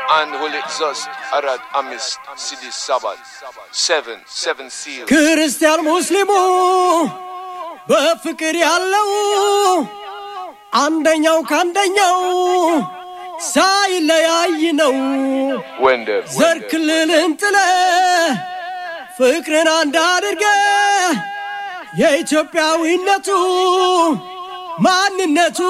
and Holy Exhaust Arad Amis Sidi Sabbath 7 seal ክርስቲያን ሙስሊሙ በፍቅር ያለው አንደኛው ካንደኛው ሳይለያይ ነው ዘር ክልልን ጥለ ፍቅርን አንድ አድርገ የኢትዮጵያዊነቱ ማንነቱ